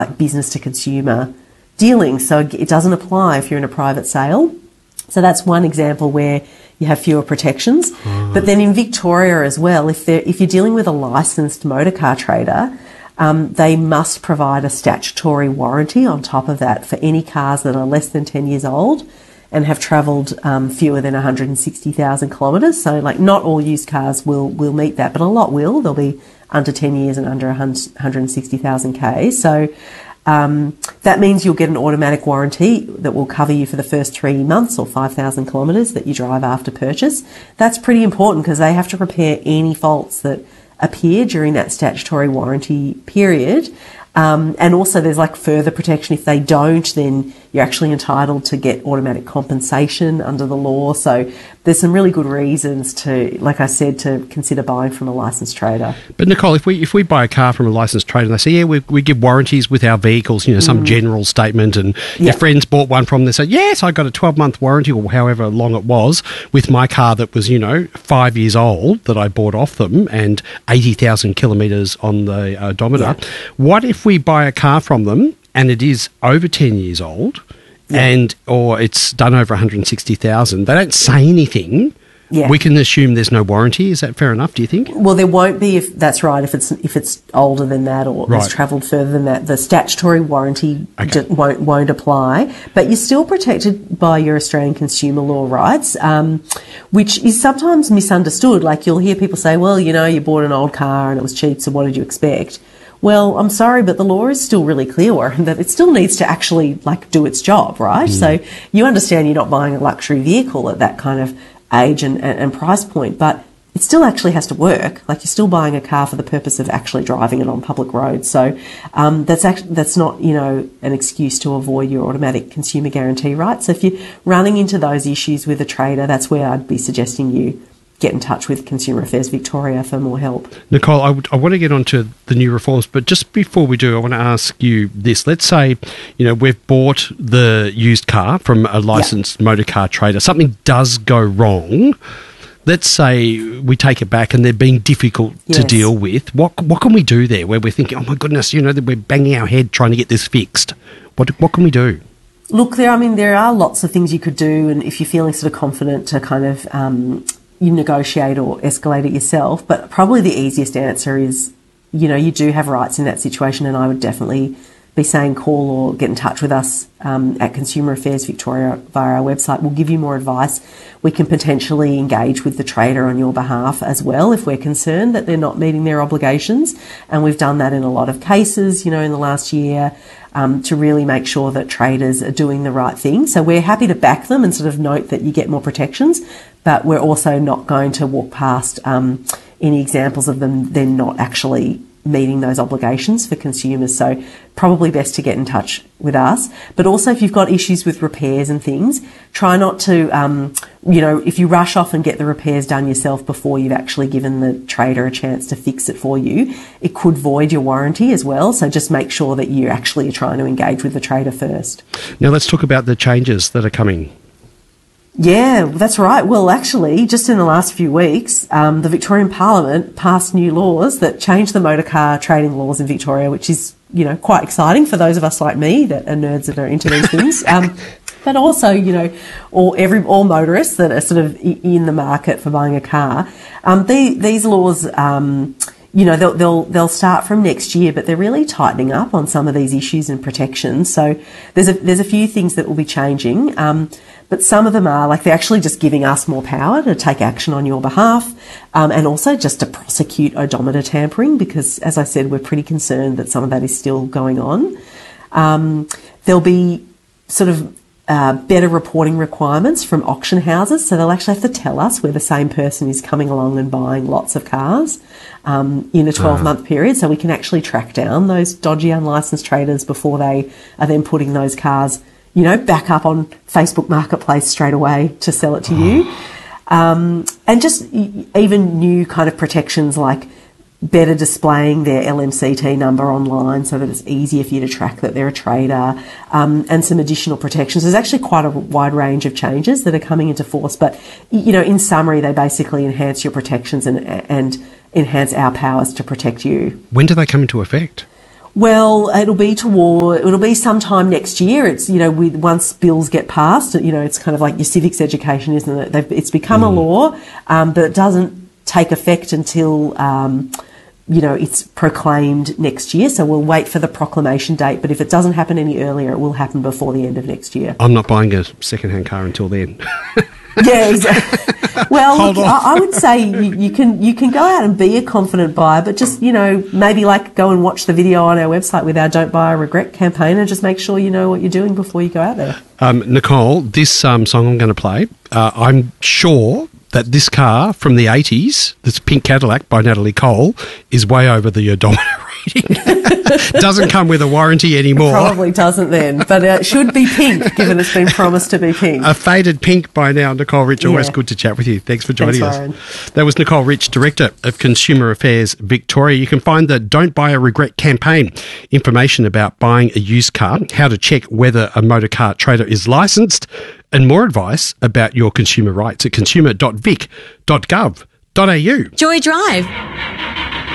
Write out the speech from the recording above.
like business to consumer dealing, so it doesn't apply if you're in a private sale. So that's one example where you have fewer protections. But then in Victoria as well, if you're dealing with a licensed motor car trader, they must provide a statutory warranty on top of that for any cars that are less than 10 years old and have travelled fewer than 160,000 kilometres. So, like, not all used cars will meet that, but a lot will. They'll be under 10 years and under 160,000 K. So that means you'll get an automatic warranty that will cover you for the first 3 months or 5,000 kilometres that you drive after purchase. That's pretty important because they have to repair any faults that appear during that statutory warranty period. And also there's like further protection. If they don't, then you're actually entitled to get automatic compensation under the law. So there's some really good reasons to, like I said, to consider buying from a licensed trader. But Nicole, if we buy a car from a licensed trader and they say, yeah, we give warranties with our vehicles, you know, some general statement, and your friends bought one from them, they say, yes, I got a 12-month warranty or however long it was with my car that was, 5 years old that I bought off them and 80,000 kilometres on the odometer. Yeah. What if we buy a car from them and it is over 10 years old or it's done over 160,000, they don't say anything. Yeah. We can assume there's no warranty. Is that fair enough, do you think? Well, there won't be, if that's right, if it's older than that or has travelled further than that. The statutory warranty won't apply, but you're still protected by your Australian consumer law rights, which is sometimes misunderstood. Like, you'll hear people say, well, you bought an old car and it was cheap, so what did you expect? Well, I'm sorry, but the law is still really clear that it still needs to actually do its job, right? So you understand you're not buying a luxury vehicle at that kind of age and price point, but it still actually has to work. Like, you're still buying a car for the purpose of actually driving it on public roads. So that's not, an excuse to avoid your automatic consumer guarantee rights. So if you're running into those issues with a trader, that's where I'd be suggesting you get in touch with Consumer Affairs Victoria for more help. Nicole, I want to get on to the new reforms, but just before we do, I want to ask you this. Let's say, we've bought the used car from a licensed motor car trader. Something does go wrong. Let's say we take it back and they're being difficult to deal with. What can we do there where we're thinking, oh my goodness, that we're banging our head trying to get this fixed? What can we do? Look, there are lots of things you could do, and if you're feeling sort of confident to kind of you negotiate or escalate it yourself. But probably the easiest answer is, you do have rights in that situation, and I would definitely be saying call or get in touch with us at Consumer Affairs Victoria via our website. We'll give you more advice. We can potentially engage with the trader on your behalf as well if we're concerned that they're not meeting their obligations. And we've done that in a lot of cases, in the last year, to really make sure that traders are doing the right thing. So we're happy to back them and sort of note that you get more protections, but we're also not going to walk past any examples of them then not actually meeting those obligations for consumers. So probably best to get in touch with us. But also, if you've got issues with repairs and things, try not to, if you rush off and get the repairs done yourself before you've actually given the trader a chance to fix it for you, it could void your warranty as well. So just make sure that you actually are trying to engage with the trader first. Now let's talk about the changes that are coming. Yeah, that's right. Well, actually, just in the last few weeks, the Victorian Parliament passed new laws that changed the motor car trading laws in Victoria, which is, quite exciting for those of us like me that are nerds that are into these things. But also, all motorists that are sort of in the market for buying a car. These laws, they'll start from next year, but they're really tightening up on some of these issues and protections. So there's a few things that will be changing. But some of them are they're actually just giving us more power to take action on your behalf, and also just to prosecute odometer tampering, because, as I said, we're pretty concerned that some of that is still going on. There'll be sort of better reporting requirements from auction houses, so they'll actually have to tell us where the same person is coming along and buying lots of cars in a 12-month period, so we can actually track down those dodgy unlicensed traders before they are then putting those cars back up on Facebook Marketplace straight away to sell it to you. And just even new kind of protections like better displaying their LMCT number online so that it's easier for you to track that they're a trader, and some additional protections. There's actually quite a wide range of changes that are coming into force, but, in summary, they basically enhance your protections and enhance our powers to protect you. When do they come into effect? Well, it'll be sometime next year. It's, once bills get passed, it's kind of like your civics education, isn't it? It's become a law, but it doesn't take effect until, it's proclaimed next year. So we'll wait for the proclamation date. But if it doesn't happen any earlier, it will happen before the end of next year. I'm not buying a second-hand car until then. Yeah, exactly. Well, look, I would say you can go out and be a confident buyer, but just, maybe go and watch the video on our website with our Don't Buy a Regret campaign and just make sure you know what you're doing before you go out there. Nicole, this song I'm going to play, I'm sure that this car from the 80s, this pink Cadillac by Natalie Cole, is way over the odometer reading. Doesn't come with a warranty anymore. It probably doesn't then, but it should be pink, given it's been promised to be pink. A faded pink by now. Nicole Rich, always good to chat with you. Thanks for joining us. Ryan. That was Nicole Rich, Director of Consumer Affairs Victoria. You can find the Don't Buy a Regret campaign, information about buying a used car, how to check whether a motor car trader is licensed, and more advice about your consumer rights at consumer.vic.gov.au. Joy Drive.